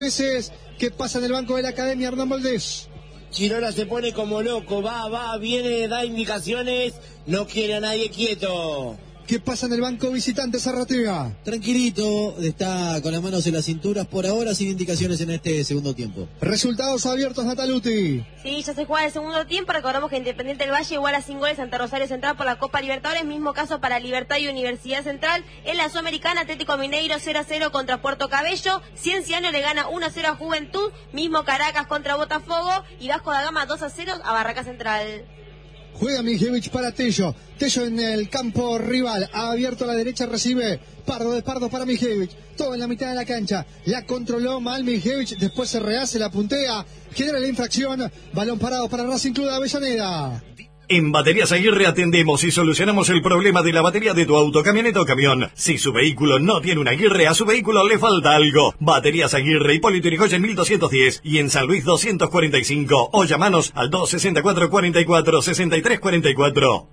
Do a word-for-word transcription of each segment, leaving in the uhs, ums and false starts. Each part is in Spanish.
veces que pasa en el banco de la Academia Hernán Valdés. Chirola se pone como loco, va, va, viene, da indicaciones, no quiere a nadie quieto. ¿Qué pasa en el banco visitante Zarratea? Tranquilito, está con las manos en las cinturas por ahora, sin indicaciones en este segundo tiempo. Resultados abiertos, Nataluti. Sí, ya se juega el segundo tiempo. Recordamos que Independiente del Valle iguala sin goles Santa Rosario Central por la Copa Libertadores. Mismo caso para Libertad y Universidad Central. En la Sudamericana, Atlético Mineiro cero a cero contra Puerto Cabello. Cienciano le gana uno a cero a Juventud. Mismo Caracas contra Botafogo. Y Vasco da Gama dos a cero a Barraca Central. Juega Miljevich para Tello. Tello en el campo rival. Ha abierto a la derecha, recibe Pardo de Pardo para Miljevich. Todo en la mitad de la cancha. La controló mal Miljevich. Después se rehace, la puntea. Genera la infracción. Balón parado para Racing Club de Avellaneda. En Baterías Aguirre atendemos y solucionamos el problema de la batería de tu auto, camioneta o camión. Si su vehículo no tiene una Aguirre, a su vehículo le falta algo. Baterías Aguirre, Hipólito Yrigoyen mil doscientos diez y en San Luis doscientos cuarenta y cinco. O llamanos al dos sesenta y cuatro, cuarenta y cuatro, sesenta y tres cuarenta y cuatro.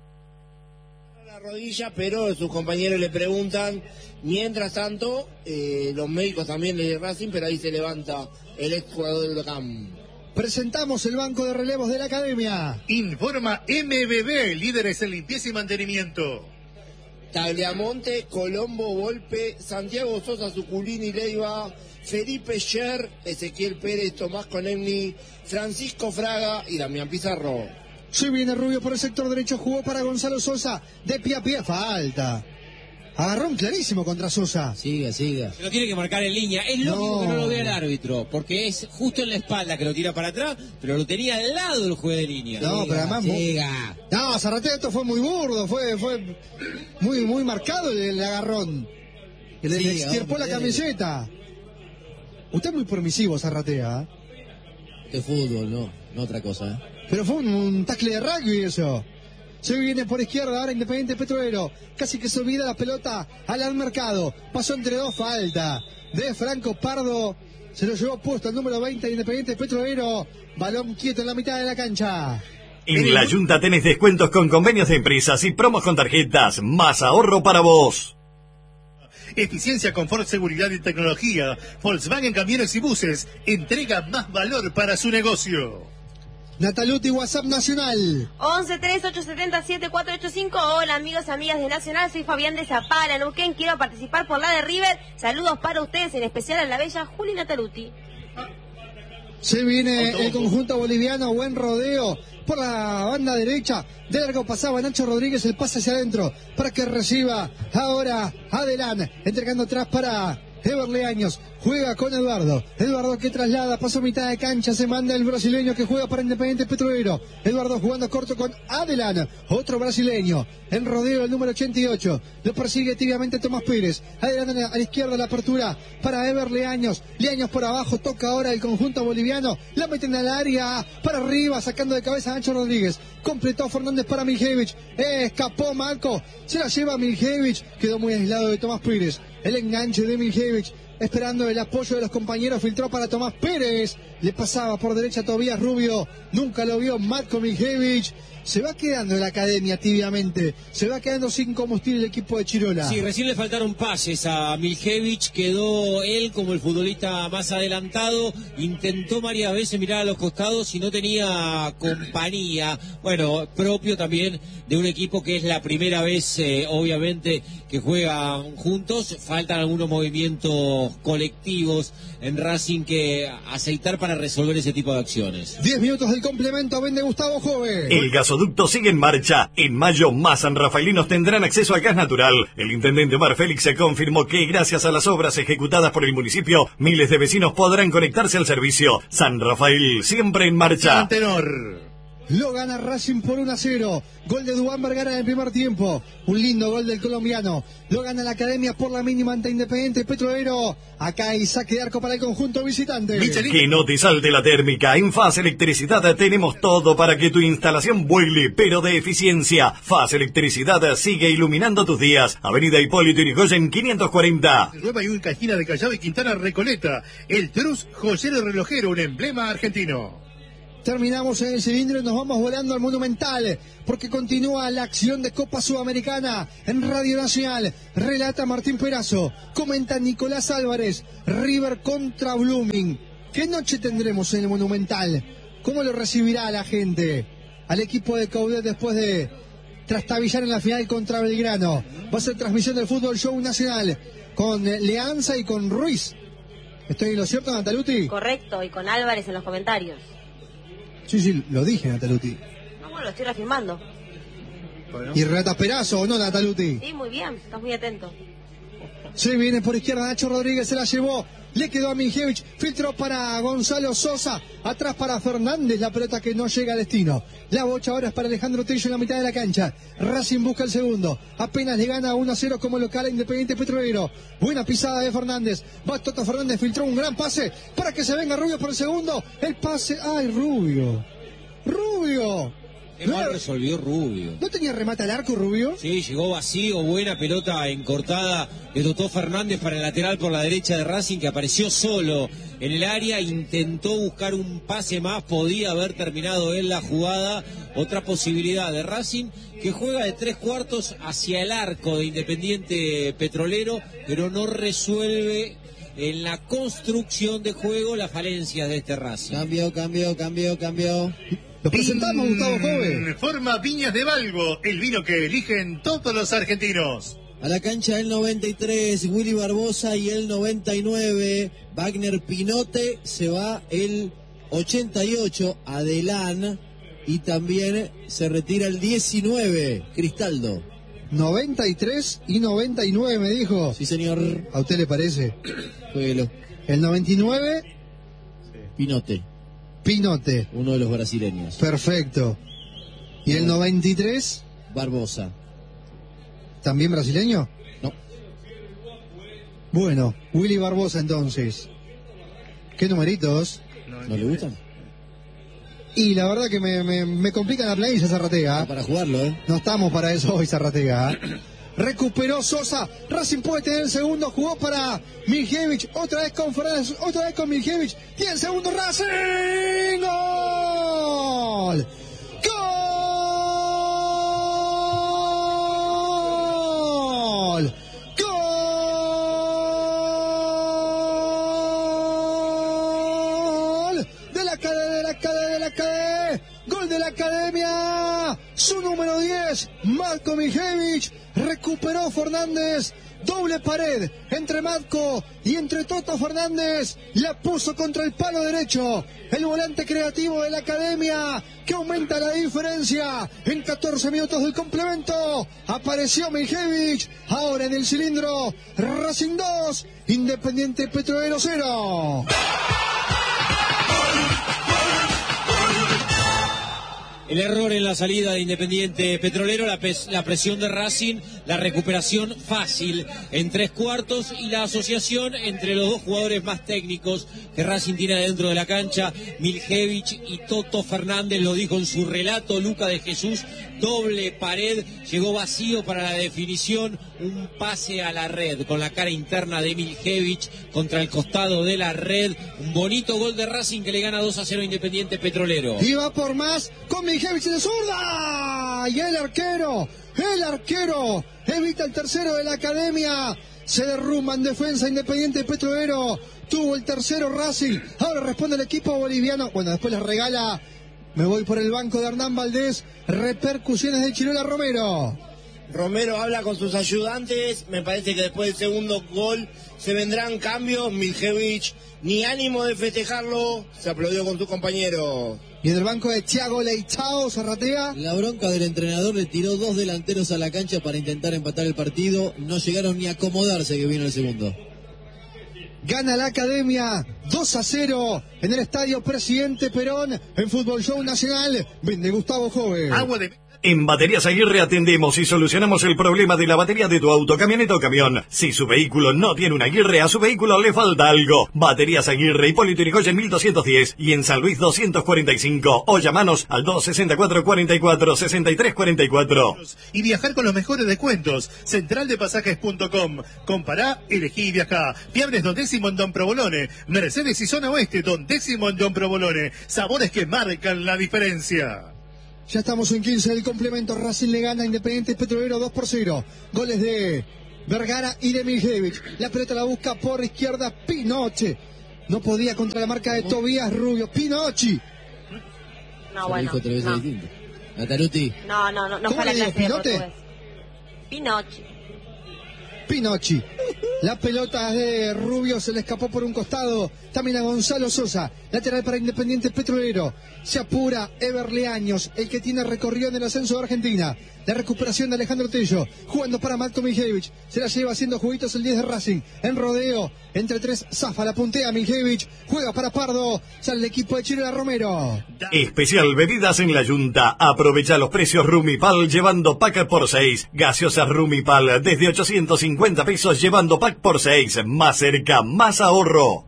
La rodilla, pero sus compañeros le preguntan. Mientras tanto, eh, los médicos también le Racing, pero ahí se levanta el ex jugador del Huracán. Presentamos el banco de relevos de la Academia. Informa M B B, líderes en limpieza y mantenimiento. Tagliamonte, Colombo, Volpe, Santiago Sosa, Suculini, Leiva, Felipe Scher, Ezequiel Pérez, Tomás Conegni, Francisco Fraga y Damián Pizarro. Se viene Rubio por el sector derecho, jugó para Gonzalo Sosa, de pie a pie, falta. Agarrón clarísimo contra Sosa. Siga, siga. Lo tiene que marcar en línea. Es lógico no. que no lo vea el árbitro, porque es justo en la espalda que lo tira para atrás, pero lo tenía al lado el juez de línea. No, siga, pero además... Siga. No, Zarratea, esto fue muy burdo, fue fue muy muy marcado el, el agarrón. Que le, le extirpó la camiseta. Usted es muy permisivo, Zarratea. De fútbol, no, no otra cosa. ¿eh? Pero fue un, un tackle de rugby eso. Se viene por izquierda, ahora Independiente Petrolero. Casi que se olvida la pelota al mercado. Pasó entre dos, falta de Franco Pardo. Se lo llevó puesto el número veinte de Independiente Petrolero. Balón quieto en la mitad de la cancha. En la Junta tenés descuentos con convenios de empresas y promos con tarjetas. Más ahorro para vos. Eficiencia, confort, seguridad y tecnología. Volkswagen Camiones y Buses. Entrega más valor para su negocio. Nataluti, WhatsApp Nacional. once, tres, ocho, siete, siete, cuatro, ocho, cinco. Hola amigos y amigas de Nacional, soy Fabián de Zapala, Neuquén. Quiero participar por la de River. Saludos para ustedes, en especial a la bella Juli Nataluti. Se viene el conjunto boliviano, buen rodeo por la banda derecha. De largo pasaba Nacho Rodríguez, el pase hacia adentro para que reciba ahora Adelán, entregando atrás para Everly Años. Juega con Eduardo. Eduardo que traslada, pasó mitad de cancha, se manda el brasileño que juega para Independiente Petrolero. Eduardo jugando corto con Adelán, otro brasileño. En rodeo el número ochenta y ocho. Lo persigue tibiamente Tomás Pérez. Adelante a la izquierda la apertura para Everly Años. Leaños por abajo, toca ahora el conjunto boliviano. La meten al área, para arriba, sacando de cabeza a Nacho Rodríguez. Completó Fernández para Miljevich. Eh, escapó Marco. Se la lleva Miljevich. Quedó muy aislado de Tomás Pérez. El enganche de Miljevich. Esperando el apoyo de los compañeros, filtró para Tomás Pérez, le pasaba por derecha a Tobías Rubio, nunca lo vio Marco Miljevich. Se va quedando en la Academia tibiamente, se va quedando sin combustible el equipo de Chirola. Sí, recién le faltaron pases a Miljevich, quedó él como el futbolista más adelantado, intentó varias veces mirar a los costados y no tenía compañía, bueno, propio también de un equipo que es la primera vez, eh, obviamente, que juegan juntos, faltan algunos movimientos colectivos en Racing que aceitar para resolver ese tipo de acciones. Diez minutos del complemento, vende Gustavo Jove. El gasoducto sigue en marcha. En mayo más sanrafaelinos tendrán acceso al gas natural. El intendente Omar Félix se confirmó que gracias a las obras ejecutadas por el municipio, miles de vecinos podrán conectarse al servicio. San Rafael, siempre en marcha. Tenor. Lo gana Racing por uno a cero. Gol de Duván Vergara en el primer tiempo. Un lindo gol del colombiano. Lo gana la Academia por la mínima ante Independiente Petrolero. Acá hay saque de arco para el conjunto visitante. Que no te salte la térmica. En Faz Electricidad tenemos todo para que tu instalación vuele, pero de eficiencia. Faz Electricidad sigue iluminando tus días. Avenida Hipólito Yrigoyen quinientos cuarenta. Nueva y única esquina de Callao y Quintana Recoleta. El Trus Joyero Relojero, un emblema argentino. terminamos en el cilindro y nos vamos volando al Monumental, porque continúa la acción de Copa Sudamericana en Radio Nacional. Relata Martín Perazo, comenta Nicolás Álvarez, River contra Blooming. ¿Qué noche tendremos en el Monumental? ¿Cómo lo recibirá la gente al equipo de Coudet después de trastabillar en la final contra Belgrano? Va a ser transmisión del Fútbol Show Nacional con Leanza y con Ruiz. ¿Estoy en lo cierto, Nataluti? Correcto, y con Álvarez en los comentarios. Sí, sí, lo dije, Nataluti. No, bueno, lo estoy reafirmando. Bueno. ¿Y relata Perazo o no, Nataluti? Sí, muy bien, estás muy atento. Se viene por izquierda, Nacho Rodríguez se la llevó. Le quedó a Minjevich, filtró para Gonzalo Sosa, atrás para Fernández, la pelota que no llega a destino. La bocha ahora es para Alejandro Trillo en la mitad de la cancha. Racing busca el segundo, apenas le gana uno a cero como local a Independiente Petrolero. Buena pisada de Fernández, va Toto Fernández, filtró un gran pase para que se venga Rubio por el segundo. El pase, ¡ay, Rubio! ¡Rubio! Qué mal resolvió Rubio. ¿No tenía remate al arco, Rubio? Sí, llegó vacío, buena pelota encortada de Totó Fernández para el lateral por la derecha de Racing, que apareció solo en el área, intentó buscar un pase más, podía haber terminado él la jugada. Otra posibilidad de Racing, que juega de tres cuartos hacia el arco de Independiente Petrolero, pero no resuelve en la construcción de juego las falencias de este Racing. Cambio, cambio, cambio, cambio. Lo presentamos, Gustavo Jove. Forma Viñas de Valgo, el vino que eligen todos los argentinos. A la cancha el noventa y tres, Willy Barbosa, y el noventa y nueve, Wagner Pinote. Se va el ochenta y ocho, Adelán, y también se retira el diecinueve, Cristaldo. noventa y tres y noventa y nueve, me dijo. Sí, señor. ¿A usted le parece? Jueguelo. El noventa y nueve, Pinote. Pinote. Uno de los brasileños. Perfecto. ¿Y el noventa y tres? Barbosa. ¿También brasileño? No. Bueno, Willy Barbosa entonces. ¿Qué numeritos? ¿No le gustan? Y la verdad que me, me, me complica la planilla, Zarratea. Está para jugarlo, ¿eh? No estamos para eso hoy, Zarratea. Recuperó Sosa, Racing puede tener el segundo, jugó para Minjevich, otra vez con Fernández, otra vez con Minjevich, tiene el segundo, Racing, ¡gol! ¡Gol! ¡Gol! De la cadena, de la cadena, de la cadena, gol de la Academia, su número diez, Marco Minjevich. Recuperó Fernández, doble pared entre Matko y entre Toto Fernández, la puso contra el palo derecho, el volante creativo de la Academia, que aumenta la diferencia en catorce minutos del complemento. Apareció Minjevich, ahora en el cilindro, Racing dos, Independiente Petrolero cero. El error en la salida de Independiente Petrolero, la, pes la presión de Racing, la recuperación fácil en tres cuartos y la asociación entre los dos jugadores más técnicos que Racing tiene dentro de la cancha, Minjevich y Toto Fernández. Lo dijo en su relato Luca de Jesús, doble pared, llegó vacío para la definición, un pase a la red con la cara interna de Minjevich contra el costado de la red, un bonito gol de Racing que le gana dos a cero a Independiente Petrolero. Y va por más con Minjevich de zurda, y el arquero, el arquero evita el tercero de la Academia. Se derrumba en defensa Independiente Petrolero, tuvo el tercero Racing, ahora responde el equipo boliviano, bueno, después les regala, me voy por el banco de Hernán Valdés, repercusiones de Chirola Romero. Romero habla con sus ayudantes, me parece que después del segundo gol se vendrán cambios. Minjevich, ni ánimo de festejarlo, se aplaudió con sus compañeros. Y en el banco de Thiago Leitao, Zarratea. La bronca del entrenador, le tiró dos delanteros a la cancha para intentar empatar el partido, no llegaron ni a acomodarse que vino el segundo. Gana la Academia dos a cero en el estadio Presidente Perón en Fútbol Show Nacional. Vende Gustavo Jove. Agua de En Baterías Aguirre atendemos y solucionamos el problema de la batería de tu auto, camioneta o camión. Si su vehículo no tiene una Aguirre, a su vehículo le falta algo. Baterías Aguirre, Hipólito Yrigoyen mil doscientos diez y en San Luis doscientos cuarenta y cinco. O llamanos al dos sesenta y cuatro, cuarenta y cuatro, sesenta y tres cuarenta y cuatro. Y viajar con los mejores descuentos. central de pasajes punto com. Compará, elegí y viajá. Fiables Don Décimo en Don Provolone. Mercedes y Zona Oeste, Don Décimo en Don Provolone. Sabores que marcan la diferencia. Ya estamos en quince del complemento. Racing le gana a Independiente Petrolero dos por cero. Goles de Vergara y de Miljevich. La pelota la busca por izquierda Pinoche. No podía contra la marca de Tobías Rubio. Pinochi. No, bueno. Dijo tres veces No. distinto. Nataruti. no, no, no, no ¿Cómo fue la le digo, clase de Pinote? portugués. Pinochi. Pinochi. La pelota de Rubio se le escapó por un costado. También a Gonzalo Sosa. Lateral para Independiente Petrolero. Se apura Ever Leaños, el que tiene recorrido en el ascenso de Argentina. La recuperación de Alejandro Tello. Jugando para Marco Miljevich. Se la lleva haciendo juguitos el diez de Racing. En rodeo. Entre tres. Zafa. La puntea Miljevich. Juega para Pardo. Sale el equipo de Chirela Romero. Especial bebidas en la Yunta. Aprovecha los precios Rumipal llevando pack por seis. Gaseosas Rumipal desde ochocientos cincuenta pesos llevando pack por seis. Más cerca, más ahorro.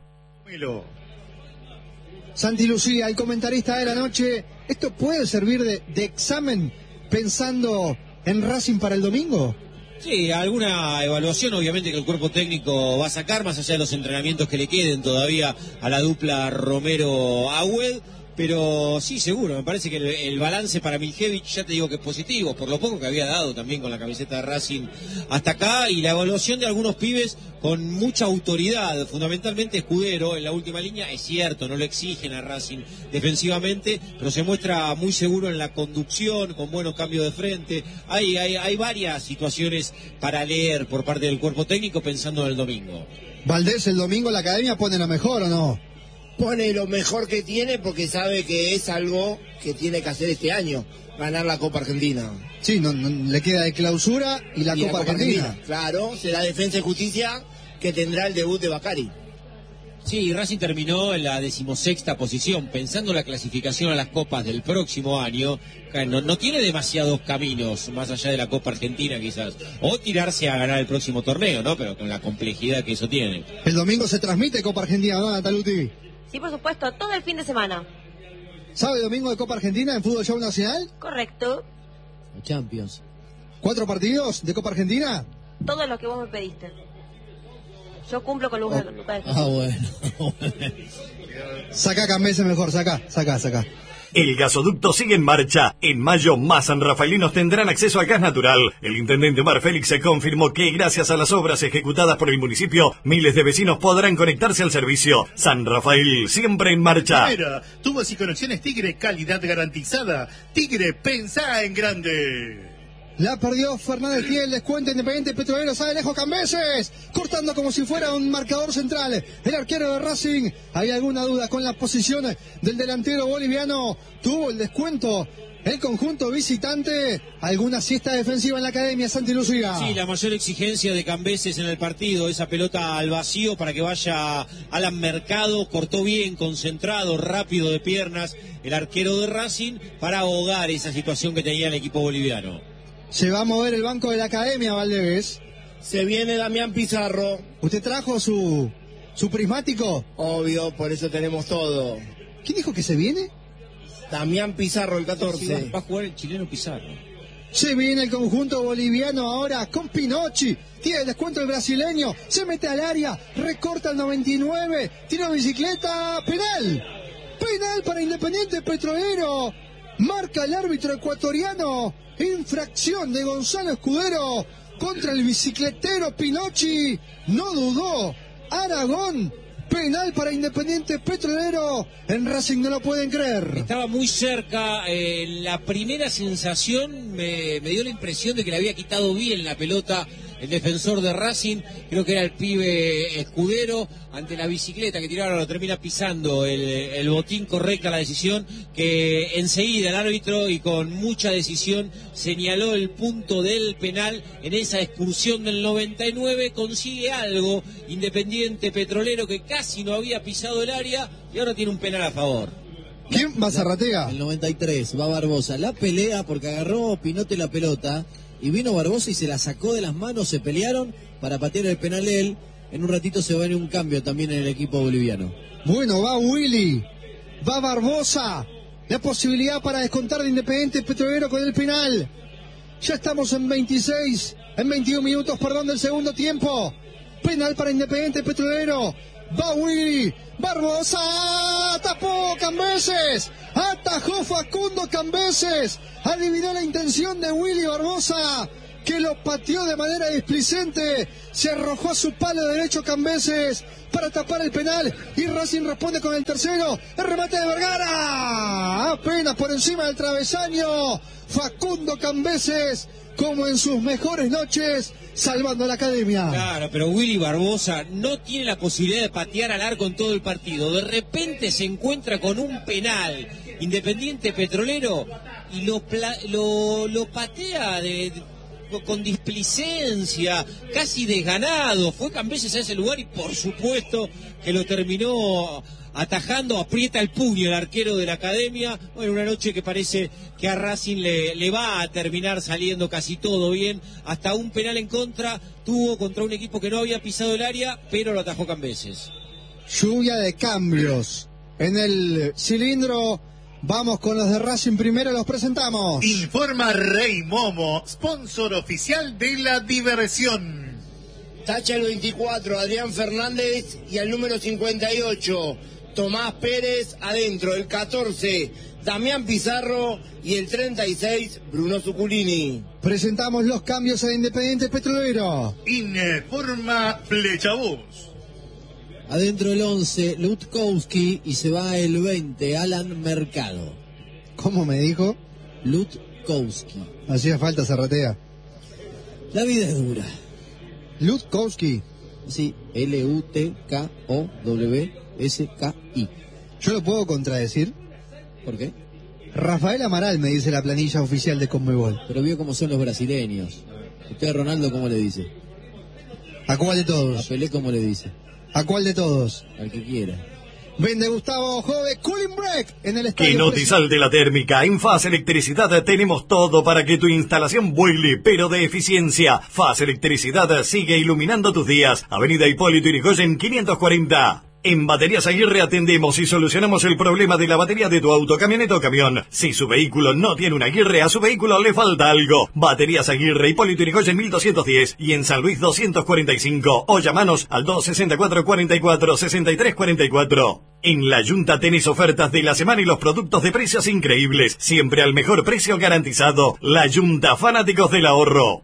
Santi Lucía, el comentarista de la noche. ¿Esto puede servir de, de examen pensando en Racing para el domingo? Sí, alguna evaluación obviamente que el cuerpo técnico va a sacar, más allá de los entrenamientos que le queden todavía a la dupla Romero-Agüed. Pero sí, seguro, me parece que el, el balance para Miljevich, ya te digo que es positivo, por lo poco que había dado también con la camiseta de Racing hasta acá, y la evaluación de algunos pibes con mucha autoridad, fundamentalmente Escudero en la última línea, es cierto, no lo exigen a Racing defensivamente, pero se muestra muy seguro en la conducción, con buenos cambios de frente. Hay, hay, hay varias situaciones para leer por parte del cuerpo técnico pensando en el domingo. Valdés, el domingo la academia pone lo mejor, ¿o no? Pone lo mejor que tiene porque sabe que es algo que tiene que hacer este año, ganar la Copa Argentina. Sí, no, no, le queda de clausura y la Y Copa Argentina. Claro, será Defensa y Justicia que tendrá el debut de Bacari. Sí, Racing terminó en la decimosexta posición, pensando en la clasificación a las copas del próximo año. No, no tiene demasiados caminos, más allá de la Copa Argentina quizás, o tirarse a ganar el próximo torneo, ¿no? Pero con la complejidad que eso tiene. El domingo se transmite Copa Argentina, ¿no, Nataluti? Sí, por supuesto, todo el fin de semana. ¿Sabe domingo de Copa Argentina en Fútbol Show Nacional? Correcto. Champions. ¿Cuatro partidos de Copa Argentina? Todo lo que vos me pediste. Yo cumplo con Lucas. Ah, bueno. Saca Cambese mejor, saca, saca, saca. El gasoducto sigue en marcha. En mayo, más sanrafalinos tendrán acceso al gas natural. El intendente Omar Félix se confirmó que, gracias a las obras ejecutadas por el municipio, miles de vecinos podrán conectarse al servicio. San Rafael, siempre en marcha. Primera, tubos y conexiones Tigre, calidad garantizada. Tigre, pensá en grande. La perdió Fernández Fiel, descuenta Independiente Petrolero, sale lejos Cambeses, cortando como si fuera un marcador central. El arquero de Racing, ¿hay alguna duda con las posiciones del delantero boliviano? Tuvo el descuento el conjunto visitante. ¿Alguna siesta defensiva en la academia, Santi Lucía? Sí, la mayor exigencia de Cambeses en el partido, esa pelota al vacío para que vaya Alan Mercado, cortó bien, concentrado, rápido de piernas el arquero de Racing para ahogar esa situación que tenía el equipo boliviano. Se va a mover el banco de la academia, Valdés. Se viene Damián Pizarro. ¿Usted trajo su, su prismático? Obvio, por eso tenemos todo. ¿Quién dijo que se viene? Damián Pizarro, el catorce. Sí, va a jugar el chileno Pizarro. Se viene el conjunto boliviano ahora con Pinochi. Tiene el descuento el brasileño. Se mete al área. Recorta el noventa y nueve. Tira bicicleta. Penal. Penal para Independiente Petrolero. Marca el árbitro ecuatoriano. Infracción de Gonzalo Escudero contra el bicicletero Pinochi. No dudó. Aragón. Penal para Independiente Petrolero. En Racing no lo pueden creer. Estaba muy cerca. Eh, la primera sensación me, me dio la impresión de que le había quitado bien la pelota el defensor de Racing. Creo que era el pibe Escudero. Ante la bicicleta que tiraron, lo termina pisando el, el botín. Correcta la decisión, que enseguida el árbitro y con mucha decisión señaló el punto del penal. En esa excursión del noventa y nueve consigue algo Independiente Petrolero, que casi no había pisado el área y ahora tiene un penal a favor. ¿Quién va Zarratea? El noventa y tres, va Barbosa. La pelea porque agarró Pinote la pelota y vino Barbosa y se la sacó de las manos, se pelearon para patear el penal él. En un ratito se va a venir un cambio también en el equipo boliviano. Bueno, va Willy, va Barbosa. La posibilidad para descontar de Independiente Petrolero con el penal. Ya estamos en veintiséis, en veintiún minutos, perdón, del segundo tiempo. Penal para Independiente Petrolero. Va Willy, Barbosa, tapó Cambeses, atajó Facundo Cambeses, adivinó la intención de Willy Barbosa, que lo pateó de manera displicente, se arrojó a su palo derecho Cambeses para tapar el penal y Racing responde con el tercero, el remate de Vergara, apenas por encima del travesaño, Facundo Cambeses, como en sus mejores noches, salvando a la Academia. Claro, pero Willy Barbosa no tiene la posibilidad de patear al arco en todo el partido. De repente se encuentra con un penal Independiente Petrolero y lo, pla- lo, lo patea de, de, con displicencia, casi desganado. Fue Cambeses a ese lugar y por supuesto que lo terminó atajando, aprieta el puño el arquero de la Academia. Bueno, una noche que parece que a Racing le, le va a terminar saliendo casi todo bien. Hasta un penal en contra tuvo contra un equipo que no había pisado el área, pero lo atajó Cambeses. Lluvia de cambios en el cilindro. Vamos con los de Racing primero, los presentamos. Informa Rey Momo, sponsor oficial de la diversión. Tacha el veinticuatro, Adrián Fernández, y al número cincuenta y ocho, Tomás Pérez, adentro. El catorce, Damián Pizarro, y el treinta y seis, Bruno Zuculini. Presentamos los cambios a Independiente Petrolero. Informa Flechabús. Adentro el once, Lutkowski, y se va el veinte, Alan Mercado. ¿Cómo me dijo? Lutkowski. Hacía falta Zarratea. La vida es dura. Lutkowski. Sí, L U T K O W S K I. ¿Yo lo puedo contradecir? ¿Por qué? Rafael Amaral me dice la planilla oficial de Conmebol. Pero vio cómo son los brasileños. ¿Usted a Ronaldo cómo le dice? ¿A cuál de A todos? Pelé cómo le dice. ¿A cuál de todos? Al que quiera. Vende Gustavo Jove, Cooling Break en el estadio. Que no te salte la térmica. En Faz Electricidad tenemos todo para que tu instalación vuele, pero de eficiencia. Faz Electricidad sigue iluminando tus días. Avenida Hipólito Yrigoyen quinientos cuarenta. En Baterías Aguirre atendemos y solucionamos el problema de la batería de tu auto, camioneta o camión. Si su vehículo no tiene una Aguirre, a su vehículo le falta algo. Baterías Aguirre, Hipólito Yrigoyen mil doscientos diez y en San Luis doscientos cuarenta y cinco. O llamanos al dos sesenta y cuatro, cuarenta y cuatro, sesenta y tres cuarenta y cuatro. En La Yunta tenés ofertas de la semana y los productos de precios increíbles. Siempre al mejor precio garantizado. La Yunta, fanáticos del ahorro.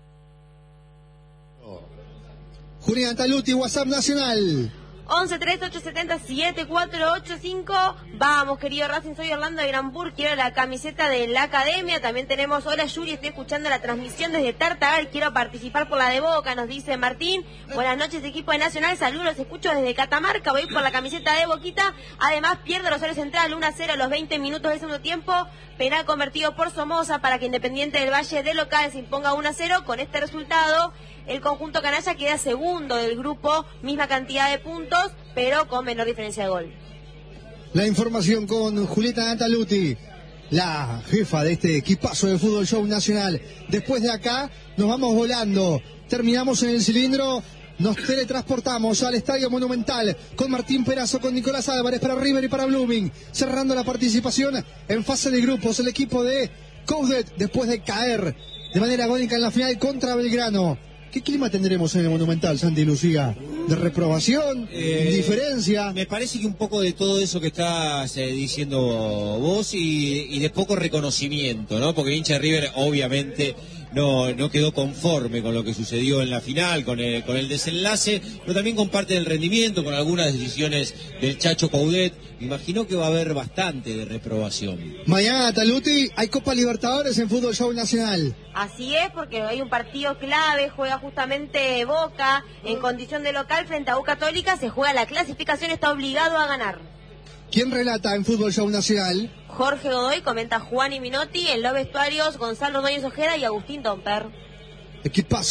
Julián Taluti, WhatsApp Nacional. once treinta, ochocientos setenta, setenta y cuatro ochenta y cinco. Vamos, querido Racing, soy Orlando de Granpur, quiero la camiseta de la Academia. También tenemos, hola Yuri, estoy escuchando la transmisión desde Tartagal, quiero participar por la de Boca, nos dice Martín. Buenas noches, equipo de Nacional, saludos, los escucho desde Catamarca, voy por la camiseta de Boquita. Además, pierde Rosario Central, uno a cero a los veinte minutos del segundo tiempo. Penal convertido por Somoza para que Independiente del Valle de local se imponga uno a cero. Con este resultado, el conjunto canalla queda segundo del grupo, misma cantidad de puntos, pero con menor diferencia de gol. La información con Julieta Nataluti, la jefa de este equipazo de Fútbol Show Nacional. Después de acá nos vamos volando, terminamos en el cilindro, nos teletransportamos al Estadio Monumental con Martín Perazo, con Nicolás Álvarez para River y para Blooming, cerrando la participación en fase de grupos el equipo de Coudet después de caer de manera agónica en la final contra Belgrano. ¿Qué clima tendremos en el Monumental, Santi Lucía? ¿De reprobación? Eh, ¿Indiferencia? Me parece que un poco de todo eso que estás eh, diciendo vos y, y de poco reconocimiento, ¿no? Porque el hincha de River obviamente no, no quedó conforme con lo que sucedió en la final, con el, con el desenlace, pero también con parte del rendimiento, con algunas decisiones del Chacho Coudet. Me imagino que va a haber bastante de reprobación. Mañana, Taluti, hay Copa Libertadores en Fútbol Show Nacional. Así es, porque hay un partido clave, juega justamente Boca en condición de local frente a U Católica, se juega la clasificación, está obligado a ganar. ¿Quién relata en Fútbol Show Nacional? Jorge Godoy, comenta Juan y Minotti, en los vestuarios Gonzalo Ordóñez Ojeda y Agustín Domper. Equipazo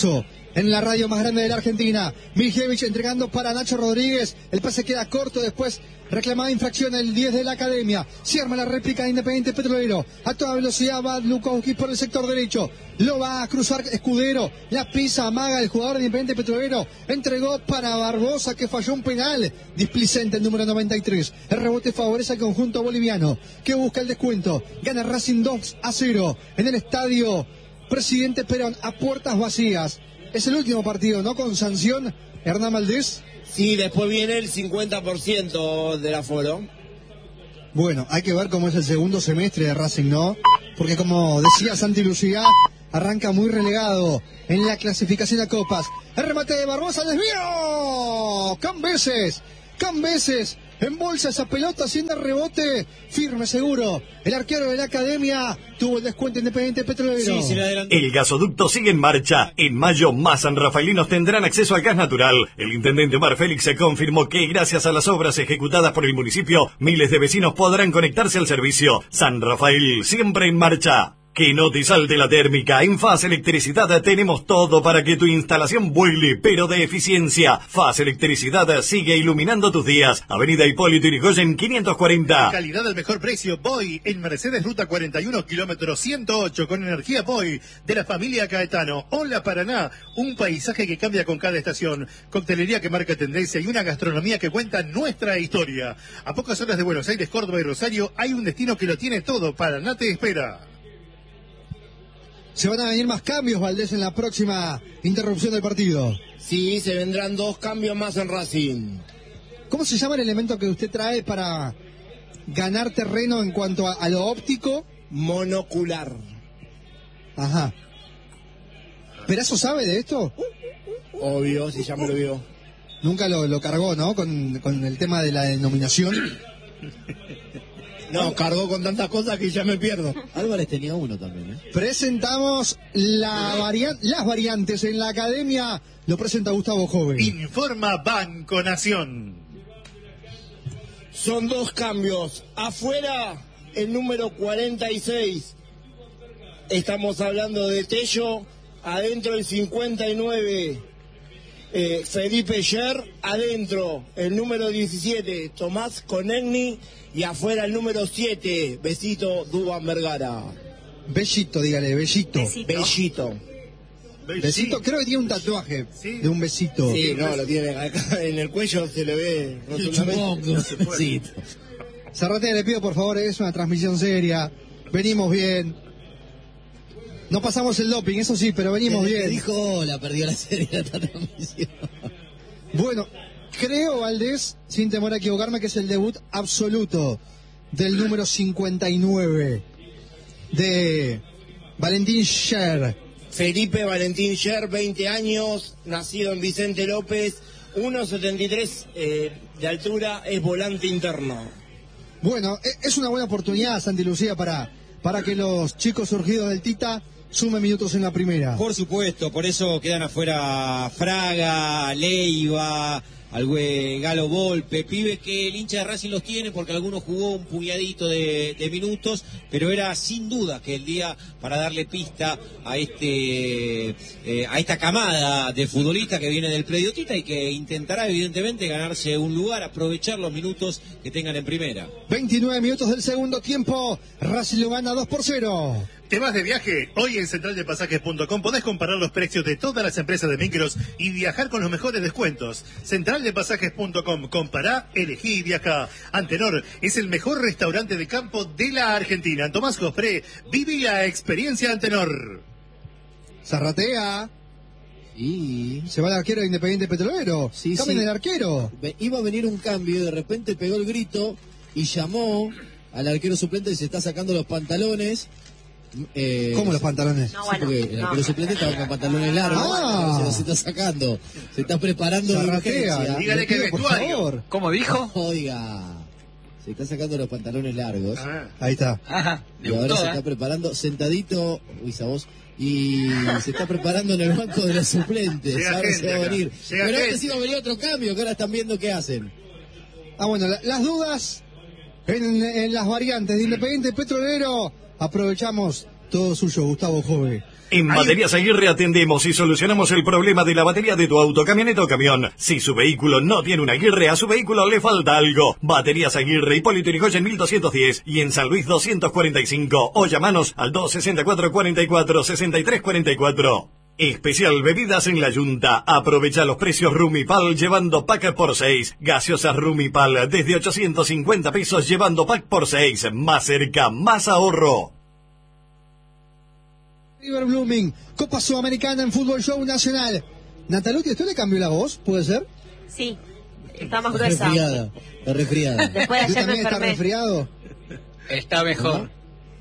en la radio más grande de la Argentina. Miljevich entregando para Nacho Rodríguez. El pase queda corto, después reclamada infracción el diez de la Academia. Se arma la réplica de Independiente Petrolero. A toda velocidad va Lukowski por el sector derecho. Lo va a cruzar Escudero. La pisa, amaga el jugador de Independiente Petrolero. Entregó para Barbosa, que falló un penal. Displicente el número noventa y tres. El rebote favorece al conjunto boliviano, que busca el descuento. Gana Racing dos a cero en el estadio Presidente Perón, a puertas vacías. Es el último partido, ¿no? Con sanción, Hernán Valdés. Sí, después viene el cincuenta por ciento del aforo. Bueno, hay que ver cómo es el segundo semestre de Racing, ¿no? Porque como decía Santi Lucía, arranca muy relegado en la clasificación a copas. El remate de Barbosa, desvío. Cambeses, Cambeses. Embolsa esa pelota, haciendo rebote, firme, seguro. El arquero de la Academia tuvo el descuento Independiente Petrolero. Sí, se le adelantó. El gasoducto sigue en marcha. En mayo, más sanrafaelinos tendrán acceso al gas natural. El intendente Omar Félix se confirmó que, gracias a las obras ejecutadas por el municipio, miles de vecinos podrán conectarse al servicio. San Rafael, siempre en marcha. Que no te salte la térmica. En Faz Electricidad tenemos todo para que tu instalación vuele, pero de eficiencia. Faz Electricidad sigue iluminando tus días. Avenida Hipólito Yrigoyen quinientos cuarenta. Calidad al mejor precio. Boy en Mercedes Ruta cuarenta y uno, kilómetro ciento ocho, con energía Boy de la familia Caetano. Hola Paraná, un paisaje que cambia con cada estación. Coctelería que marca tendencia y una gastronomía que cuenta nuestra historia. A pocas horas de Buenos Aires, Córdoba y Rosario hay un destino que lo tiene todo. Paraná te espera. Se van a venir más cambios, Valdés, en la próxima interrupción del partido. Sí, se vendrán dos cambios más en Racing. ¿Cómo se llama el elemento que usted trae para ganar terreno en cuanto a, a lo óptico? Monocular. Ajá. ¿Perazo sabe de esto? Obvio, si ya me lo vio. Nunca lo, lo cargó, ¿no? Con, con el tema de la denominación. No, cargó con tantas cosas que ya me pierdo. Álvarez tenía uno también, ¿eh? Presentamos la varian- las variantes en la Academia. Lo presenta Gustavo Jove. Informa Banco Nación. Son dos cambios. Afuera, el número cuarenta y seis. Estamos hablando de Tello. Adentro, el cincuenta y nueve. Eh, Felipe Scher. Adentro, el número diecisiete. Tomás Conegni. Y afuera, el número siete. Besito Dúban Vergara. Bellito, dígale, bellito. Besito. Bellito. Besito, creo que tiene un tatuaje Sí. de un besito. Sí, no, lo tiene acá en el cuello, se le ve rotundamente. Sí. Zarratea, le pido por favor, es una transmisión seria. Venimos bien. No pasamos el doping, eso sí, pero venimos Desde que bien. dijo hola, perdió la serie de esta transmisión. Bueno, creo, Valdés, sin temor a equivocarme, que es el debut absoluto del número cincuenta y nueve de Valentín Scher. Felipe Valentín Scher, veinte años, nacido en Vicente López, uno setenta y tres eh, de altura, es volante interno. Bueno, e- es una buena oportunidad, Santi Lucía, para, para que los chicos surgidos del Tita sumen minutos en la primera. Por supuesto, por eso quedan afuera Fraga, Leiva, Algüe, Galo Volpe, pibes que el hincha de Racing los tiene porque algunos jugó un puñadito de, de minutos, pero era sin duda que el día para darle pista a este eh, a esta camada de futbolistas que viene del predio Tita y que intentará evidentemente ganarse un lugar, aprovechar los minutos que tengan en primera. veintinueve minutos del segundo tiempo, Racing lo gana dos por cero. ¿Te vas de viaje? Hoy en central de pasajes punto com podés comparar los precios de todas las empresas de micros y viajar con los mejores descuentos. central de pasajes punto com. Compará, elegí y viajá. Antenor es el mejor restaurante de campo de la Argentina. Tomás Jofré, vive la experiencia Antenor. Zarratea, Y se va el arquero de Independiente Petrolero. Sí, Cambien sí. el arquero. Ve- iba a venir un cambio y de repente pegó el grito y llamó al arquero suplente y se está sacando los pantalones. Eh, ¿Cómo los pantalones? No, Sí, bueno. porque el no. arquero suplente estaba con pantalones largos, Ah. se los está sacando, se está preparando de Zarratea, urgencia. Dígale le que pido, por vestuario. favor. ¿Cómo dijo? Oiga, se está sacando los pantalones largos Ah. Ahí está. Ajá, y le ahora gustó, se ¿eh? está preparando sentadito, Luisa vos, y se está preparando en el banco de los suplentes. Llega Ahora gente se va a acá, venir. llega Pero gente. antes iba a venir otro cambio que ahora están viendo qué hacen. Ah, bueno, la- las dudas en, en las variantes de Independiente Petrolero. Aprovechamos todo suyo, Gustavo Jove. En Baterías Aguirre atendemos y solucionamos el problema de la batería de tu auto, camioneta o camión. Si su vehículo no tiene una Aguirre, a su vehículo le falta algo. Baterías Aguirre, Hipólito Yrigoyen mil doscientos diez y en San Luis doscientos cuarenta y cinco. O llamanos al dos sesenta y cuatro, cuarenta y cuatro, sesenta y tres cuarenta y cuatro. Especial bebidas en la Yunta. Aprovecha los precios Rumipal llevando pack por seis. Gaseosas Rumipal desde ochocientos cincuenta pesos llevando pack por seis. Más cerca, más ahorro. River Blooming, Copa Sudamericana en Fútbol Show Nacional. Nataluti, ¿usted le cambió la voz? ¿Puede ser? Sí, está más Está gruesa. resfriada. Está resfriada. Después de ¿Usted ayer me también está enfermé. resfriado? Está mejor.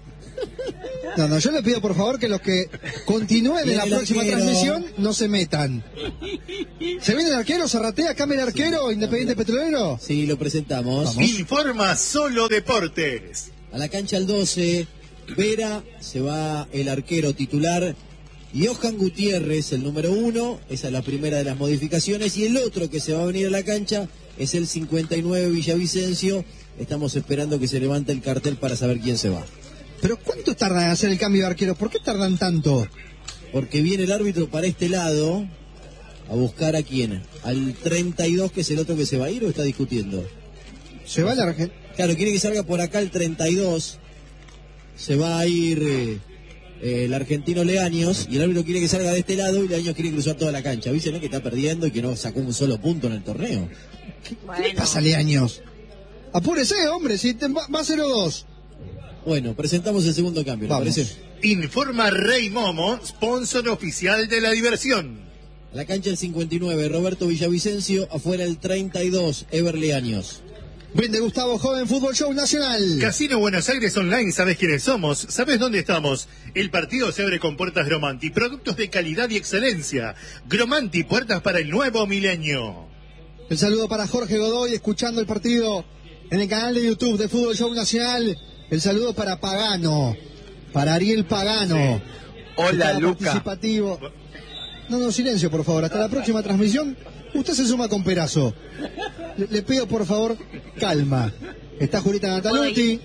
No, no, yo le pido por favor que los que continúen en la Viene el próxima arquero. transmisión no se metan. ¿Se viene el arquero? ¿Zarratea? ¿Cambia el arquero? ¿Independiente Petrolero? Sí, lo presentamos. Vamos. Informa Solo Deportes. A la cancha al doce, Vera, se va el arquero titular. Johan Gutiérrez, el número uno, esa es la primera de las modificaciones. Y el otro que se va a venir a la cancha es el cincuenta y nueve Villavicencio. Estamos esperando que se levante el cartel para saber quién se va. ¿Pero cuánto tardan en hacer el cambio de arquero? ¿Por qué tardan tanto? Porque viene el árbitro para este lado a buscar a quién. Al treinta y dos, que es el otro que se va a ir, o está discutiendo. Se va el arquero. Claro, quiere que salga por acá el treinta y dos. Se va a ir eh, eh, el argentino Leaños y el árbitro quiere que salga de este lado y Leaños quiere cruzar toda la cancha. ¿Viste, no? Que está perdiendo y que no sacó un solo punto en el torneo. ¿Qué Bueno. le pasa a Leaños? Apúrese, hombre, si te- va va cero dos. Bueno, presentamos el segundo cambio, ¿le Vamos. parece? Informa Rey Momo, sponsor oficial de la diversión. A la cancha el cincuenta y nueve, Roberto Villavicencio. Afuera el treinta y dos, Ever Leaños. Bien de Gustavo Joven, Fútbol Show Nacional. Casino Buenos Aires Online, ¿sabes quiénes somos? ¿Sabes dónde estamos? El partido se abre con puertas Gromanti, productos de calidad y excelencia. Gromanti, puertas para el nuevo milenio. El saludo para Jorge Godoy, escuchando el partido en el canal de YouTube de Fútbol Show Nacional. El saludo para Pagano, para Ariel Pagano. Hola, Está Luca. Participativo. No, no, silencio, por favor. Hasta la próxima transmisión, usted se suma con Perazo. Le, le pido, por favor, calma. Está Julita Nataluti.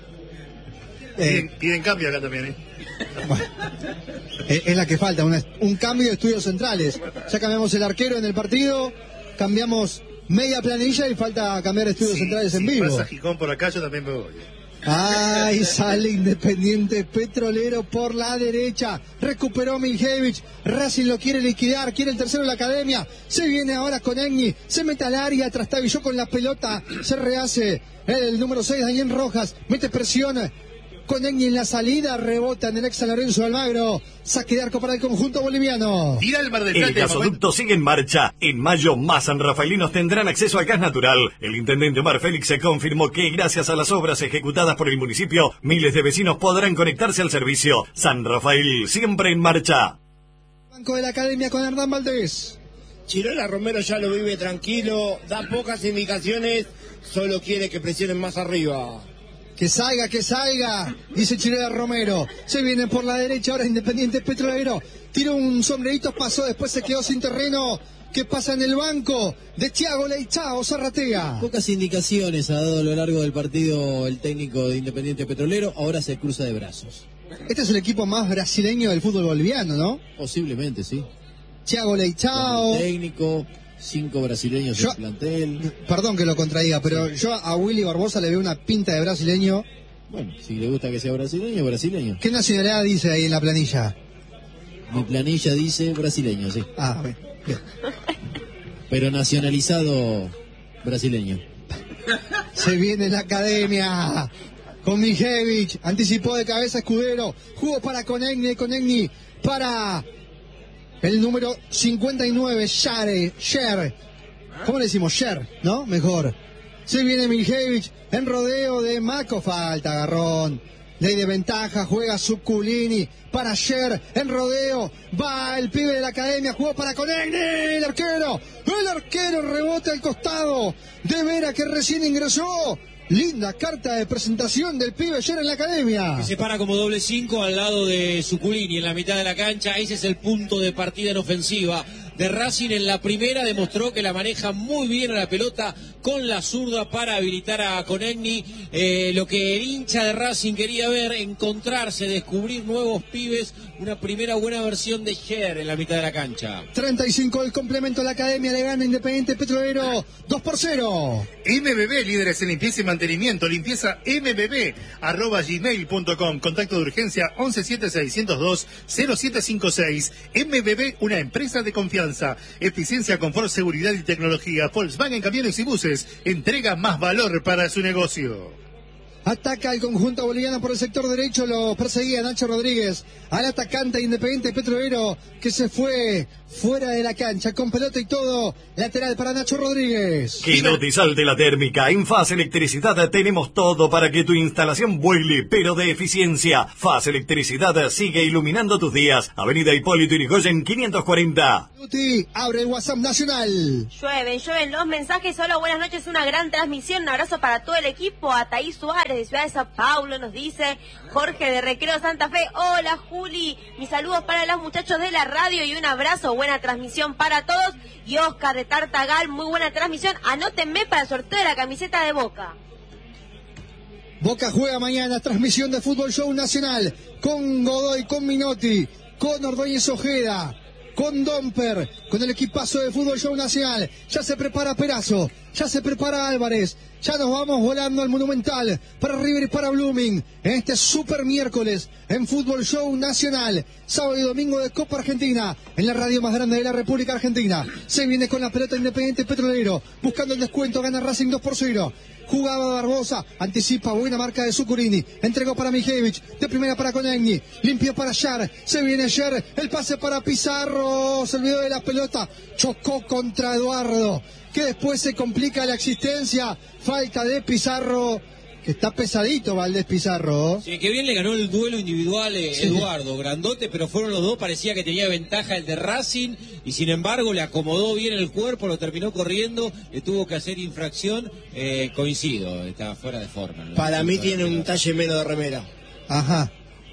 Eh, Piden, piden cambio acá también, ¿eh? bueno, es, es la que falta, una- un cambio de estudios centrales. Ya cambiamos el arquero en el partido, cambiamos media planilla y falta cambiar estudios Sí, centrales en si vivo. pasa Gijón por acá, yo también me voy. Ay, sale Independiente Petrolero por la derecha. Recuperó Miljevich. Racing lo quiere liquidar. Quiere el tercero de la academia. Se viene ahora con Egni. Se mete al área. Trastabilló con la pelota. Se rehace el número seis, Daniel Rojas. Mete presión con Egni en la salida. Rebota en el ex San Lorenzo de Almagro. Saque de arco para el conjunto boliviano. Tira el Mar del El Plata. gasoducto sigue en marcha. En mayo, más sanrafaelinos tendrán acceso al gas natural. El intendente Omar Félix se confirmó que, gracias a las obras ejecutadas por el municipio, miles de vecinos podrán conectarse al servicio. San Rafael, siempre en marcha. Banco de la academia con Hernán Valdés. Chirola Romero ya lo vive tranquilo, da pocas indicaciones, solo quiere que presionen más arriba. Que salga, que salga, dice Chirola Romero. Se viene por la derecha ahora Independiente Petrolero. Tiró un sombrerito, pasó, después se quedó sin terreno. ¿Qué pasa en el banco de Thiago Leitzao, Zarratea? Pocas indicaciones ha dado a lo largo del partido el técnico de Independiente Petrolero. Ahora se cruza de brazos. Este es el equipo más brasileño del fútbol boliviano, ¿no? Posiblemente, sí. Thiago Con Leitzao. el técnico, cinco brasileños Yo- en plantel. Perdón que lo contradiga, pero yo a Willy Barbosa le veo una pinta de brasileño. Bueno, si le gusta que sea brasileño, brasileño. ¿Qué nacionalidad dice ahí en la planilla? Mi planilla dice brasileño, sí. Ah, bien, bien. Pero nacionalizado brasileño. Se viene la academia con Miljevich, anticipó de cabeza Escudero, jugó para Conegni, Conegni para el número cincuenta y nueve, Share, Sher, ¿cómo le decimos? Sher, ¿no? Mejor. Se viene Miljevich en rodeo de Maco, falta, agarrón. Ley de ventaja, juega Zuculini para Sher en rodeo. Va el pibe de la academia, jugó para Conegni, el arquero. El arquero rebota al costado de Vera que recién ingresó. Linda carta de presentación del pibe ayer en la academia. Que se para como doble cinco al lado de Zuculini en la mitad de la cancha. Ese es el punto de partida en ofensiva de Racing. En la primera demostró que la maneja muy bien a la pelota con la zurda para habilitar a Konechny. Eh, lo que el hincha de Racing quería ver, encontrarse, descubrir nuevos pibes, una primera buena versión de Scher en la mitad de la cancha. treinta y cinco el complemento, la academia le gana Independiente Petrolero dos por cero. M B B, líderes en limpieza y mantenimiento, limpieza M B B, arroba gmail punto com, contacto de urgencia once siete seiscientos dos cero siete cinco seis. M B B, una empresa de confianza, eficiencia, confort, seguridad y tecnología. Volkswagen Camiones y Buses, entrega más valor para su negocio. Ataca el conjunto boliviano por el sector derecho, lo perseguía Nacho Rodríguez, al atacante Independiente Petrolero que se fue fuera de la cancha con pelota y todo, lateral para Nacho Rodríguez. Que no te salte la térmica. En Faz Electricidad tenemos todo para que tu instalación vuele, pero de eficiencia. Faz Electricidad sigue iluminando tus días. Avenida Hipólito Yrigoyen quinientos cuarenta. Luti, abre el WhatsApp nacional. Llueven, llueven los mensajes. Hola, buenas noches, una gran transmisión. Un abrazo para todo el equipo. A Taís Suárez de Ciudad de Sao Paulo nos dice. Jorge de Recreo Santa Fe. Hola, Juli. Mis saludos para los muchachos de la radio y un abrazo. Buena transmisión para todos. Y Oscar de Tartagal, muy buena transmisión. Anótenme para el sorteo de la camiseta de Boca. Boca juega mañana, transmisión de Fútbol Show Nacional, con Godoy, con Minotti, con Ordóñez Ojeda, con Domper, con el equipazo de Fútbol Show Nacional. Ya se prepara Perazo, ya se prepara Álvarez, ya nos vamos volando al Monumental para River y para Blooming en este super miércoles en Fútbol Show Nacional, sábado y domingo de Copa Argentina en la radio más grande de la República Argentina. Se viene con la pelota Independiente Petrolero, buscando el descuento, gana Racing dos por cero. Jugaba Barbosa, anticipa, buena marca de Zucurini, entregó para Mijevich, de primera para Konechny, limpió para Scher, se viene Scher, el pase para Pizarro, se olvidó de la pelota, chocó contra Eduardo, que después se complica la existencia, falta de Pizarro, que está pesadito Valdés Pizarro. Sí, que bien le ganó el duelo individual eh, sí. Eduardo, grandote, pero fueron los dos, parecía que tenía ventaja el de Racing, y sin embargo le acomodó bien el cuerpo, lo terminó corriendo, le tuvo que hacer infracción, eh, coincido, estaba fuera de forma. ¿No? Para mí tiene un talle menos de remera. Ajá.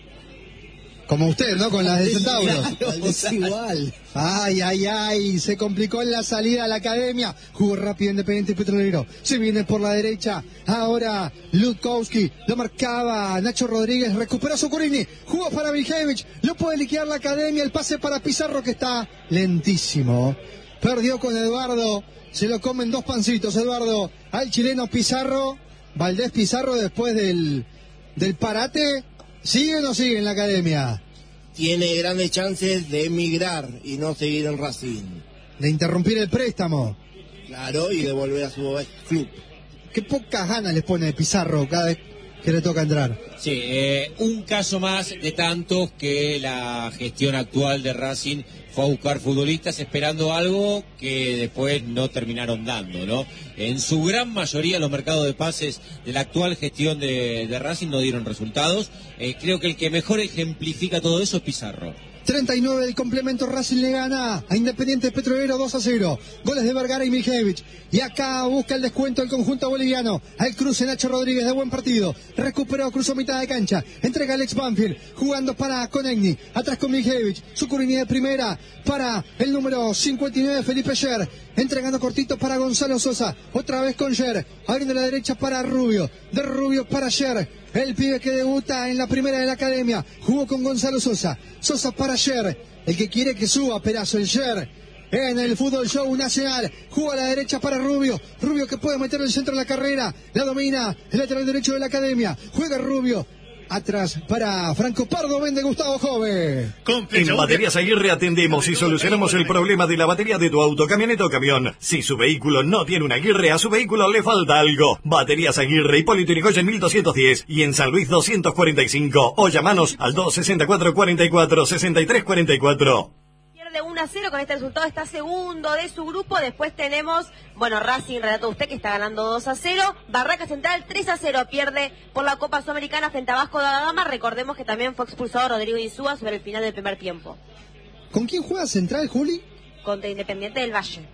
Como usted, ¿no? Con las de Centauro. Claro, es igual. Ay, ay, ay, se complicó en la salida a la academia. Jugó rápido Independiente Petrolero. Se viene por la derecha. Ahora Lutkowski. Lo marcaba Nacho Rodríguez. Recuperó Zucurini. Jugó para Mijevich. Lo puede liquidar la academia. El pase para Pizarro que está lentísimo. Perdió con Eduardo. Se lo comen dos pancitos, Eduardo. Al chileno Pizarro. Valdés Pizarro después del, del parate. ¿Sigue o no sigue en la academia? Tiene grandes chances de emigrar y no seguir en Racing. De interrumpir el préstamo. Claro, y de volver a su club. Qué pocas ganas les pone Pizarro cada vez que le toca entrar. Sí, eh, un caso más de tantos que la gestión actual de Racing fue a buscar futbolistas esperando algo que después no terminaron dando, ¿no? En su gran mayoría los mercados de pases de la actual gestión de, de Racing no dieron resultados. Eh, creo que el que mejor ejemplifica todo eso es Pizarro. treinta y nueve del complemento, Racing le gana a Independiente Petrolero dos a cero. Goles de Vergara y Mijevich. Y acá busca el descuento el conjunto boliviano. Al cruce Nacho Rodríguez de buen partido. Recuperó, cruzó mitad de cancha. Entrega Alex Banfield. Jugando para Konechny. Atrás con Mijevich. Zucurini de primera para el número cincuenta y nueve, Felipe Scher. Entregando cortito para Gonzalo Sosa. Otra vez con Scher. Abriendo la derecha para Rubio. De Rubio para Scher. El pibe que debuta en la primera de la academia. Jugó con Gonzalo Sosa. Sosa para Scher. El que quiere que suba, Perazo, el Scher. En el Fútbol Show Nacional. Juega a la derecha para Rubio. Rubio que puede meter el centro de la carrera. La domina el lateral derecho de la academia. Juega Rubio. Atrás para Franco Pardo, vende Gustavo Jove. En Baterías Aguirre atendemos y solucionamos el problema de la batería de tu auto, camioneta o camión. Si su vehículo no tiene una Aguirre, a su vehículo le falta algo. Baterías Aguirre, Hipólito Yrigoyen mil doscientos diez y en San Luis doscientos cuarenta y cinco. O llamanos al dos sesenta y cuatro, cuarenta y cuatro, sesenta y tres cuarenta y cuatro. De uno a cero, con este resultado está segundo de su grupo. Después tenemos, bueno, Racing, relató usted, que está ganando dos a cero. Barraca Central tres a cero, pierde por la Copa Sudamericana frente a Vasco da Gama. Recordemos que también fue expulsado Rodrigo Insúa sobre el final del primer tiempo. ¿Con quién juega Central, Juli? Contra Independiente del Valle.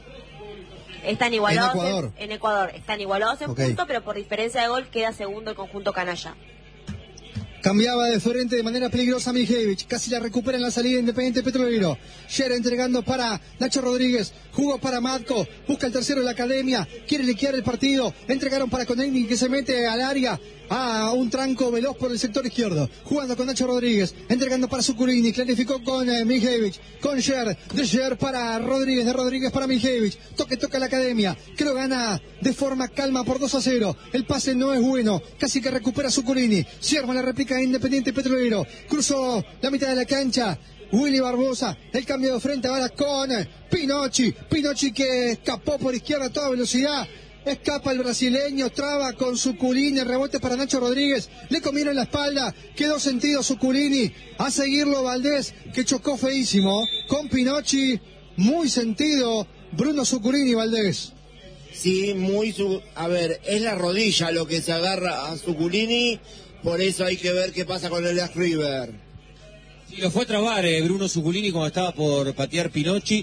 Están igualados en Ecuador. En, en Ecuador. Están igualados en okay. puntos, pero por diferencia de gol queda segundo el conjunto canalla. Cambiaba de frente de manera peligrosa Mijevich. Casi la recupera en la salida Independiente Petrolero. Sher entregando para Nacho Rodríguez. Jugó para Matko. Busca el tercero de la academia. Quiere liquidar el partido. Entregaron para Conegni que se mete al área. A un tranco veloz por el sector izquierdo. Jugando con Nacho Rodríguez. Entregando para Zuculini. Clarificó con eh, Mijevich. Con Sher. De Sher para Rodríguez. De Rodríguez para Mijevich. Toque, toca la academia. Que lo gana de forma calma por dos a cero. El pase no es bueno. Casi que recupera Zuculini. Sierva la réplica Independiente Petrolero. Cruzó la mitad de la cancha. Willy Barbosa. El cambio de frente ahora con Pinocchi. Pinocchi que escapó por izquierda a toda velocidad. Escapa el brasileño, traba con Zuculini, el rebote para Nacho Rodríguez, le comieron la espalda, quedó sentido Zuculini, a seguirlo Valdés, que chocó feísimo, con Pinocchi, muy sentido, Bruno Zuculini, Valdés. Sí, muy, su... a ver, es la rodilla lo que se agarra a Zuculini, por eso hay que ver qué pasa con el River. Sí, lo fue a trabar eh, Bruno Zuculini cuando estaba por patear Pinocchi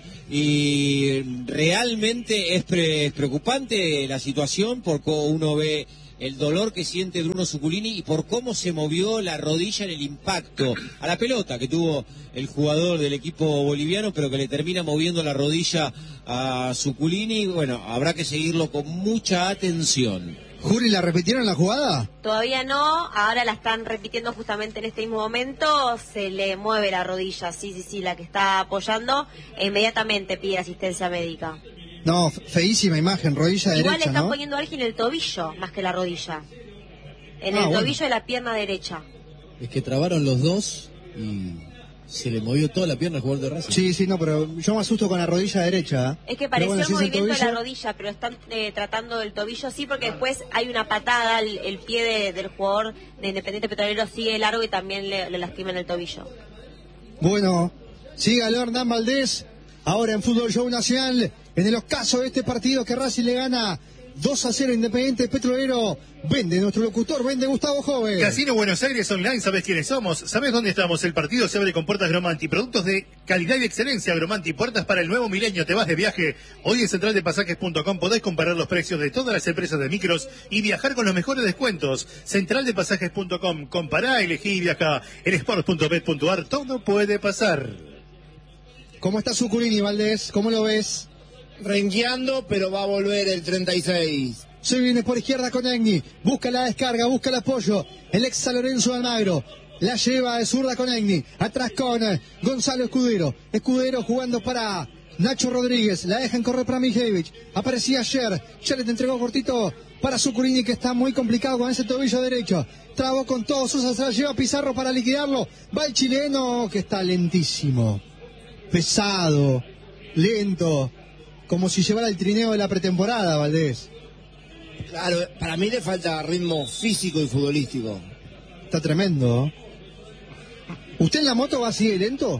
y realmente es, pre- es preocupante la situación porque uno ve el dolor que siente Bruno Zuculini y por cómo se movió la rodilla en el impacto a la pelota que tuvo el jugador del equipo boliviano, pero que le termina moviendo la rodilla a Zuculini. Bueno, habrá que seguirlo con mucha atención. Juli, ¿la repitieron la jugada? Todavía no, ahora la están repitiendo justamente en este mismo momento, se le mueve la rodilla, sí, sí, sí, la que está apoyando, e inmediatamente pide asistencia médica. No, feísima imagen, rodilla Igual derecha, le están ¿no? poniendo algo en el tobillo, más que la rodilla. En Ah, el bueno. tobillo de la pierna derecha. Es que trabaron los dos y se le movió toda la pierna al jugador de Racing. Sí, sí, no, pero yo me asusto con la rodilla derecha. Es que Pero pareció bueno, el si es el movimiento de la tobillo- rodilla, pero están eh, tratando del tobillo, sí, porque después hay una patada, el, el pie de- del jugador de Independiente Petrolero sigue largo y también le, le lastima en el tobillo. Bueno, sígalo Hernán Valdés, ahora en Fútbol Show Nacional, en el ocaso de este partido que Racing le gana dos a cero Independiente Petrolero. Vende nuestro locutor, vende Gustavo Joven. Casino Buenos Aires Online, ¿sabes quiénes somos? ¿Sabes dónde estamos? El partido se abre con puertas Gromanti, productos de calidad y excelencia Gromanti, puertas para el nuevo milenio. Te vas de viaje. Hoy en central de pasajes punto com podés comparar los precios de todas las empresas de micros y viajar con los mejores descuentos. central de pasajes punto com, compará, elegí y viajá. En sport punto bet punto ar todo puede pasar. ¿Cómo está Zuculini, Valdés? ¿Cómo lo ves? Rengueando, pero va a volver el treinta y seis. Se viene por izquierda con Egni, busca la descarga, busca el apoyo, el ex San Lorenzo de Almagro, la lleva de zurda con Egni, atrás con eh, Gonzalo Escudero, Escudero jugando para Nacho Rodríguez, la dejan correr para Mijevich, aparecía Sher, Sher le entregó cortito para Zuculini que está muy complicado con ese tobillo derecho, trabó con todo, Sosa se la lleva a Pizarro para liquidarlo, va el chileno que está lentísimo, pesado, lento, como si llevara el trineo de la pretemporada, Valdés. Claro, para mí le falta ritmo físico y futbolístico. Está tremendo. ¿Usted en la moto va así de lento?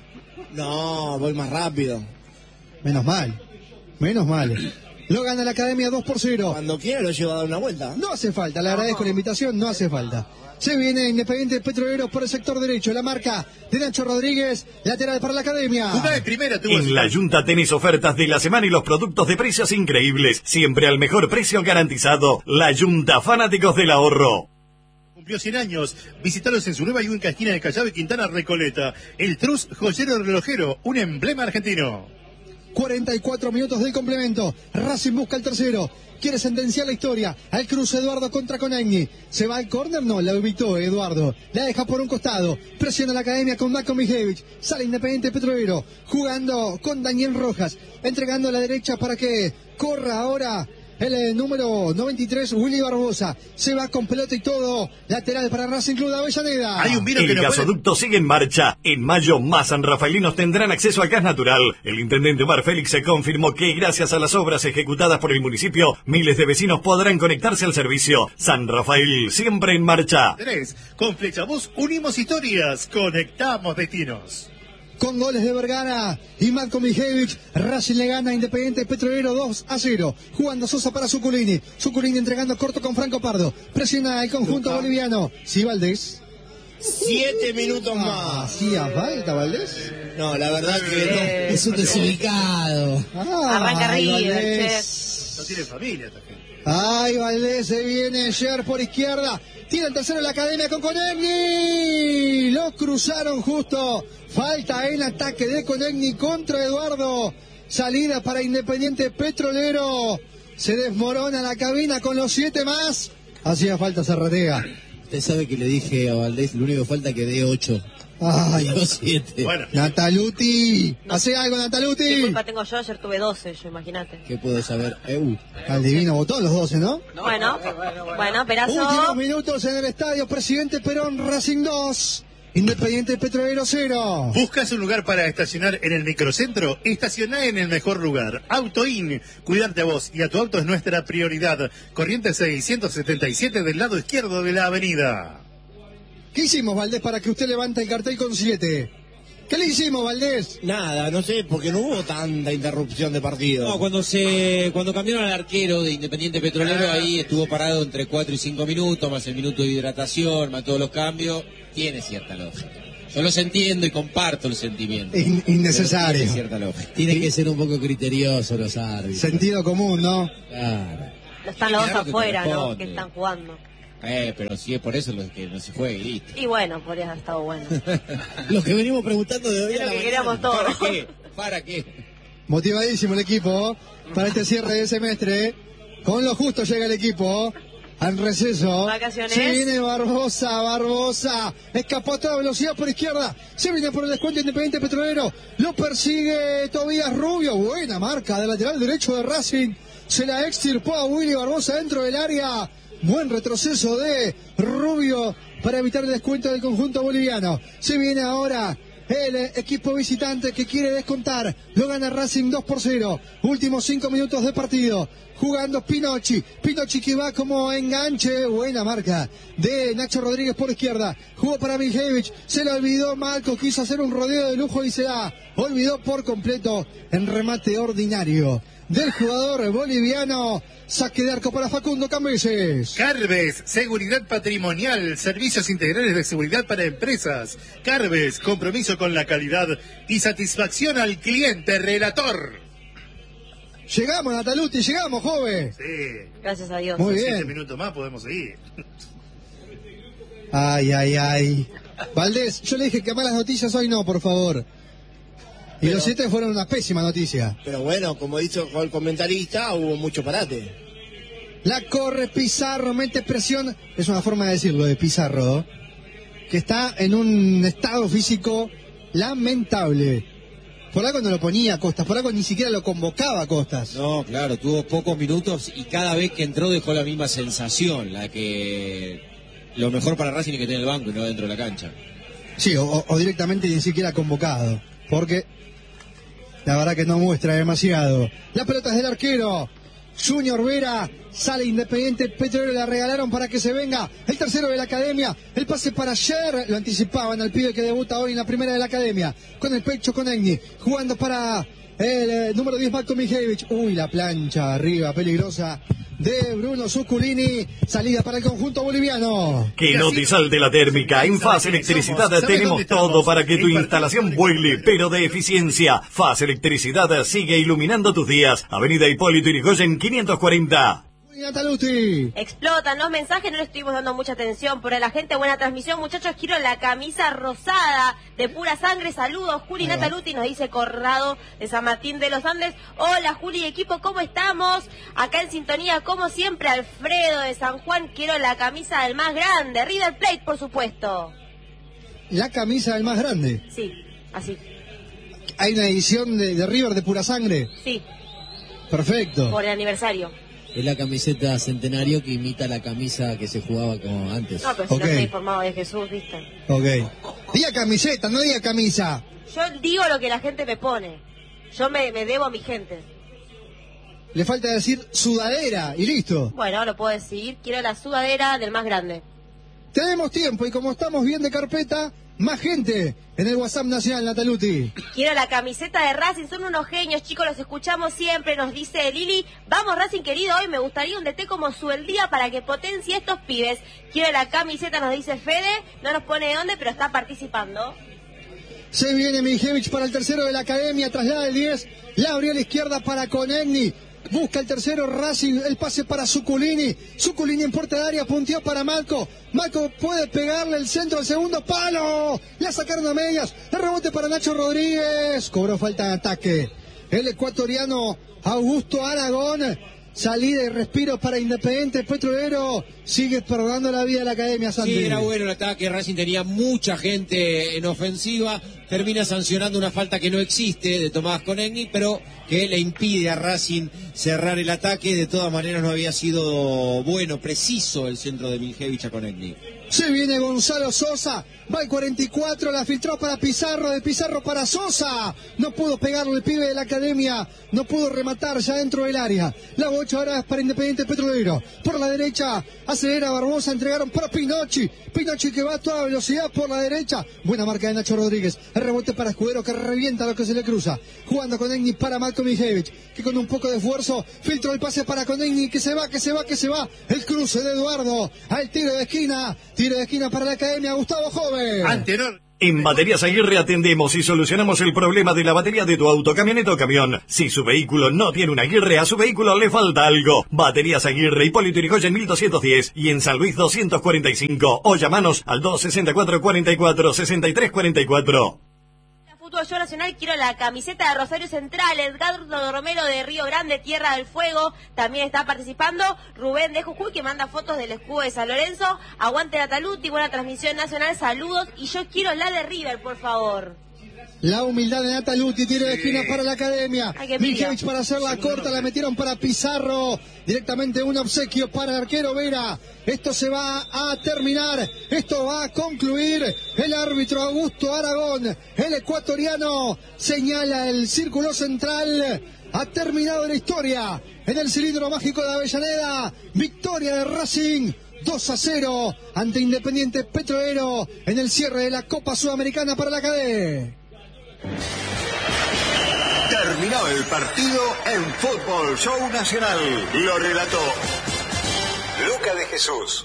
No, voy más rápido. Menos mal. Menos mal. Lo gana la Academia dos por cero. Cuando quiera lo llevo a dar una vuelta. No hace falta, le agradezco la invitación, no hace falta. Se viene Independiente Petrolero por el sector derecho. La marca de Nacho Rodríguez, lateral para la Academia. Jugá de primera, tuvo En la Junta tenés ofertas de la semana y los productos de precios increíbles. Siempre al mejor precio garantizado. La Junta, fanáticos del ahorro. Cumplió cien años. Visitalos en su nueva y única esquina de Callao y Quintana Recoleta. El Trus Joyero Relojero, un emblema argentino. cuarenta y cuatro minutos del complemento. Racing busca el tercero. Quiere sentenciar la historia. Al cruce Eduardo contra Conegni. ¿Se va al córner? No, la evitó Eduardo. La deja por un costado. Presiona la Academia con Marco Mijevich. Sale Independiente Petrolero. Jugando con Daniel Rojas. Entregando a la derecha para que corra ahora el eh, número noventa y tres, Willy Barbosa. Se va con pelota y todo. Lateral para Racing Club de Avellaneda. Hay un vino que El no puede... gasoducto sigue en marcha. En mayo, más sanrafalinos tendrán acceso al gas natural. El intendente Omar Félix se confirmó que, gracias a las obras ejecutadas por el municipio, miles de vecinos podrán conectarse al servicio. San Rafael, siempre en marcha. Tres. Con Flechabús unimos historias, conectamos destinos. Con goles de Vergara y Marco Mijevich, Racing le gana a Independiente Petrolero dos a cero. Jugando Sosa para Zuculini. Zuculini entregando corto con Franco Pardo. Presiona el conjunto Luca. boliviano. Sí, Valdés. Siete minutos más. ¿Hacía falta, Valdés? No, la verdad que no. Es un desubicado. Ah, Arranca ay, River, Valdés. No tiene familia esta gente. Ay, Valdés, se viene ayer por izquierda. Tira el tercero en la academia con Conegni. Lo cruzaron justo. Falta en ataque de Conegni contra Eduardo. Salida para Independiente Petrolero. Se desmorona la cabina con los siete más. Hacía falta Zarratega. Usted sabe que le dije a Valdés, lo único que falta que dé ocho. Ay, los siete. Bueno. Nataluti. No. Hace algo, Nataluti. ¿Qué culpa tengo yo? Ayer tuve doce, yo imagínate. ¿Qué puedo saber? Eu. Al divino votó los doce, ¿no? No, bueno, bueno, Perazo. Últimos minutos en el estadio. Presidente Perón, Racing dos. Independiente Petrolero cero. ¿Buscas un lugar para estacionar en el microcentro? Estacioná en el mejor lugar. AutoIn. Cuidarte a vos y a tu auto es nuestra prioridad. Corrientes seiscientos setenta y siete del lado izquierdo de la avenida. ¿Qué hicimos, Valdés, para que usted levante el cartel con siete? ¿Qué le hicimos, Valdés? Nada, no sé, porque no hubo tanta interrupción de partido. No, cuando se cuando cambiaron al arquero de Independiente Petrolero, Ah. ahí estuvo parado entre cuatro y cinco minutos, más el minuto de hidratación, más todos los cambios. Tiene cierta lógica. Yo los entiendo y comparto el sentimiento. In- innecesario. Tiene cierta lógica. Tienen que ser un poco criteriosos los árbitros. Sentido común, ¿no? Claro. No están los dos Mirá lo que afuera, ¿no? corresponde. Que están jugando. Eh, pero si es por eso lo que no se juegue y listo. Y bueno, podría haber estado bueno. Los que venimos preguntando de hoy Es a lo la que queríamos mañana. todos. ¿Para qué? ¿Para qué? Motivadísimo el equipo para este cierre de semestre. Con lo justo llega el equipo al receso. Vacaciones. Se viene Barbosa, Barbosa. Escapó a toda velocidad por izquierda. Se viene por el descuento Independiente Petrolero. Lo persigue Tobías Rubio. Buena marca de lateral derecho de Racing. Se la extirpó a Willy Barbosa dentro del área. Buen retroceso de Rubio para evitar el descuento del conjunto boliviano. Se viene ahora el equipo visitante que quiere descontar. Lo gana Racing dos por cero. Últimos cinco minutos de partido. Jugando Pinocchi. Pinocchi que va como enganche. Buena marca de Nacho Rodríguez por izquierda. Jugó para Mijevich. Se le olvidó Malco. Quiso hacer un rodeo de lujo y se la olvidó por completo en remate ordinario del jugador boliviano. Saque de arco para Facundo Cambeses. Carves, seguridad patrimonial, servicios integrales de seguridad para empresas. Carves, compromiso con la calidad y satisfacción al cliente, relator. Llegamos, Nataluti, llegamos, joven. Sí, Gracias a Dios. Muy siete bien. minutos más podemos seguir. Ay, ay, ay. Valdés, yo le dije que malas noticias hoy no, por favor. Y Pero- los siete fueron una pésima noticia. Pero bueno, como dicho el comentarista, hubo mucho parate. La corre Pizarro, mete presión. Es una forma de decirlo de Pizarro, que está en un estado físico lamentable. Por algo no lo ponía a Costas, por algo ni siquiera lo convocaba a Costas. No, claro, tuvo pocos minutos y cada vez que entró dejó la misma sensación, la que lo mejor para Racing es que tiene el banco y no dentro de la cancha. Sí, o, o directamente ni siquiera convocado, porque la verdad que no muestra demasiado. La pelota es del arquero. Junior Vera, sale Independiente Petrolero, la regalaron para que se venga el tercero de la academia. El pase para ayer, lo anticipaban al pibe que debuta hoy en la primera de la academia. Con el pecho con Egni, jugando para el eh, número diez, Marco Mijevich. Uy, la plancha arriba, peligrosa, de Bruno Zuculini. Salida para el conjunto boliviano. Que no te salte la térmica. En Faz Electricidad tenemos todo para que tu instalación vuele, pero de eficiencia. Faz Electricidad sigue iluminando tus días. Avenida Hipólito Yrigoyen quinientos cuarenta. Uy, Nataluti. Explotan los mensajes, no le estuvimos dando mucha atención, pero la gente, buena transmisión. Muchachos, quiero la camisa rosada de pura sangre. Saludos, Juli Ahí va. Nataluti, nos dice Corrado de San Martín de los Andes. Hola, Juli y equipo, ¿cómo estamos? Acá en sintonía, como siempre, Alfredo de San Juan. Quiero la camisa del más grande, River Plate, por supuesto. La camisa del más grande. Sí, así, Hay una edición de, de River de pura sangre. sí, Perfecto. por el aniversario. Es la camiseta centenario que imita la camisa que se jugaba como antes. No, pero si Ok. no estoy informado de Jesús, ¿viste? Ok. Diga camiseta, no diga camisa. Yo digo lo que la gente me pone. Yo me, me debo a mi gente. Le falta decir sudadera y listo. Bueno, lo puedo decir. Quiero la sudadera del más grande. Tenemos tiempo y como estamos bien de carpeta, más gente en el WhatsApp Nacional, Nataluti. Quiero la camiseta de Racing, son unos genios, chicos, los escuchamos siempre, nos dice Lili. Vamos, Racing querido, hoy me gustaría un D T como Sueldía para que potencie a estos pibes. Quiero la camiseta, nos dice Fede, no nos pone de dónde, pero está participando. Se viene Mijevich para el tercero de la academia, traslada el diez, la abrió a la izquierda para Conegni. Busca el tercero Racing, el pase para Zuculini. Zuculini en puerta de área, punteó para Malco. Malco puede pegarle el centro al segundo palo. La sacaron a medias. El rebote para Nacho Rodríguez. Cobró falta de ataque. El ecuatoriano Augusto Aragón. Salida y respiro para Independiente Petrolero. Sigue perdonando la vida de la academia, Santi. Sí, era bueno el ataque. Racing tenía mucha gente en ofensiva. Termina sancionando una falta que no existe de Tomás Konechny, pero que le impide a Racing cerrar el ataque. De todas maneras no había sido bueno, preciso el centro de Miljevich a Konechny. Se viene Gonzalo Sosa, va el cuarenta y cuatro, la filtró para Pizarro, de Pizarro para Sosa. No pudo pegarle el pibe de la academia, no pudo rematar ya dentro del área. La bocha ahora es para Independiente Petrolero. Por la derecha, acelera Barbosa, entregaron para Pinocchi. Pinocchi que va a toda velocidad por la derecha. Buena marca de Nacho Rodríguez. El rebote para Escudero que revienta lo que se le cruza. Jugando con Konechny para Malco Miljevich, que con un poco de esfuerzo filtró el pase para Konechny, que se va, que se va, que se va. El cruce de Eduardo, al tiro de esquina. Tiro de esquina para la academia, Gustavo Joven. Antenor. En Baterías Aguirre atendemos y solucionamos el problema de la batería de tu auto, camioneta o camión. Si su vehículo no tiene una Aguirre, a su vehículo le falta algo. Baterías Aguirre, Hipólito Yrigoyen mil doscientos diez y en San Luis doscientos cuarenta y cinco. O llamanos al dos sesenta y cuatro, cuarenta y cuatro, sesenta y tres cuarenta y cuatro. Fútbol Show Nacional, quiero la camiseta de Rosario Central. Edgardo Romero de Río Grande, Tierra del Fuego, también está participando. Rubén de Jujuy, que manda fotos del escudo de San Lorenzo. Aguante la Taluti, buena transmisión nacional, saludos. Y yo quiero la de River, por favor. La humildad de Nataluti, tiro de esquina para la academia. Miljevich para hacer la corta, la metieron para Pizarro. Directamente un obsequio para el arquero Vera. Esto se va a terminar, esto va a concluir. El árbitro Augusto Aragón, el ecuatoriano, señala el círculo central. Ha terminado la historia en el cilindro mágico de Avellaneda. Victoria de Racing. dos a cero ante Independiente Petrolero en el cierre de la Copa Sudamericana para la Cadena. Terminó el partido en Fútbol Show Nacional. Lo relató Luca de Jesús.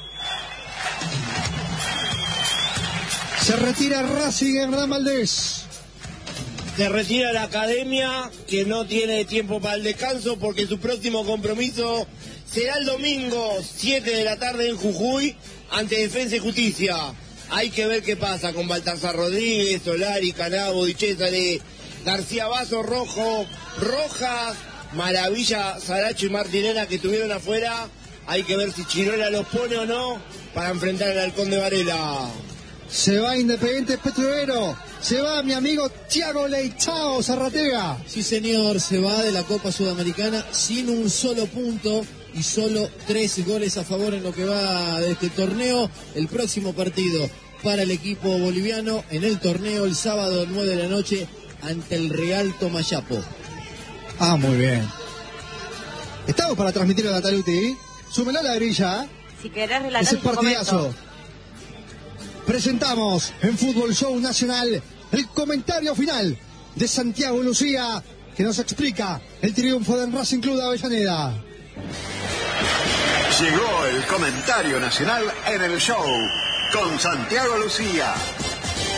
Se retira Racing, Hernán Valdés. Se retira la academia, que no tiene tiempo para el descanso porque su próximo compromiso será el domingo, siete de la tarde en Jujuy, ante Defensa y Justicia. Hay que ver qué pasa con Baltasar Rodríguez, Solari, Canabo, Di Cesare, García Vaso, Rojo, Rojas, Maravilla, Saracho y Martinera, que estuvieron afuera. Hay que ver si Chirola los pone o no para enfrentar al Halcón de Varela. Se va Independiente Petrolero, se va mi amigo Thiago Leitao Zarratea. Sí señor, se va de la Copa Sudamericana sin un solo punto y solo tres goles a favor en lo que va de este torneo. El próximo partido para el equipo boliviano en el torneo el sábado nueve de la noche ante el Real Tomayapo. Ah, muy bien. Estamos para transmitir a la Taluti. Súmela a la grilla. Si querés relatar ese un partidazo. momento. Presentamos en Fútbol Show Nacional el comentario final de Santiago Lucía, que nos explica el triunfo del Racing Club de Avellaneda. Llegó el comentario nacional en el show con Santiago Lucía.